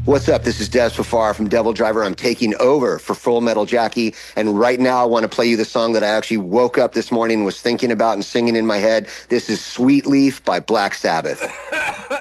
What's up? This is Des Fafar from Devil Driver. I'm taking over for Full Metal Jackie. And right now I want to play you the song that I actually woke up this morning and was thinking about and singing in my head. This is Sweet Leaf by Black Sabbath.